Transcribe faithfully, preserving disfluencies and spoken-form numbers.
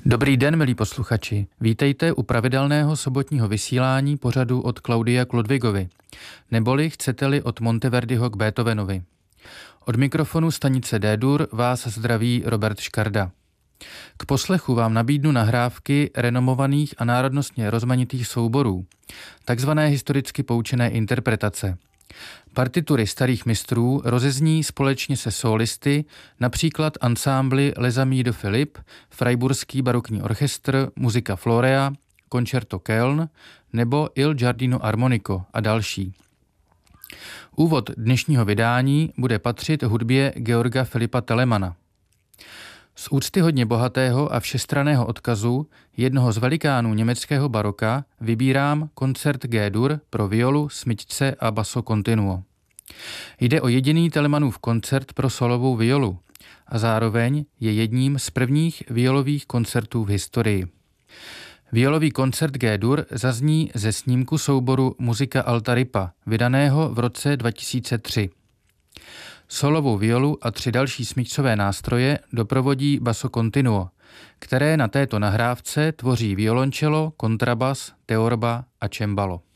Dobrý den, milí posluchači. Vítejte u pravidelného sobotního vysílání pořadu od Klaudia k Ludwigovi, neboli chcete-li od Monteverdiho k Beethovenovi. Od mikrofonu stanice D-dur vás zdraví Robert Škarda. K poslechu vám nabídnu nahrávky renomovaných a národnostně rozmanitých souborů, takzvané historicky poučené interpretace. Partitury starých mistrů rozezní společně se solisty, například ansámbly Les Amis de Philippe, Freiburský barokní orchestr, Musica Florea, Concerto Köln nebo Il Giardino Armonico a další. Úvod dnešního vydání bude patřit hudbě Georga Filipa Telemana. Z úctyhodně bohatého a všestranného odkazu jednoho z velikánů německého baroka vybírám koncert G-dur pro violu, smyčce a basso continuo. Jde o jediný Telemanův koncert pro solovou violu a zároveň je jedním z prvních violových koncertů v historii. Violový koncert G-dur zazní ze snímku souboru Musica Alta Ripa, vydaného v roce dva tisíce tři. Solovou violu a tři další smyčcové nástroje doprovodí basso continuo, které na této nahrávce tvoří violoncello, kontrabas, teorba a cembalo.